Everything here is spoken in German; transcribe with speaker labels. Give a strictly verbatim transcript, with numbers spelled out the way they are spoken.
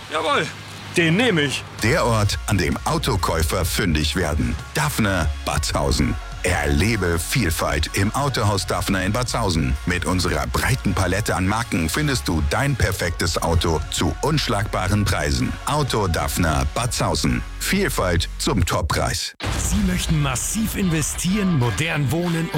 Speaker 1: Jawohl, den nehme ich.
Speaker 2: Der Ort, an dem Autokäufer fündig werden. Dafner Batshausen. Erlebe Vielfalt im Autohaus Dafner in Batshausen. Mit unserer breiten Palette an Marken findest du dein perfektes Auto zu unschlagbaren Preisen. Auto Dafner Batshausen. Vielfalt zum Toppreis.
Speaker 3: Sie möchten massiv investieren, modern wohnen und